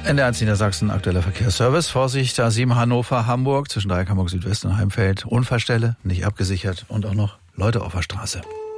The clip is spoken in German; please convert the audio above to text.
NDR Niedersachsen, aktueller Verkehrsservice. Vorsicht, A7 Hannover, Hamburg, zwischen Dreieck, Hamburg Südwest und Heimfeld. Unfallstelle, nicht abgesichert und auch noch Leute auf der Straße.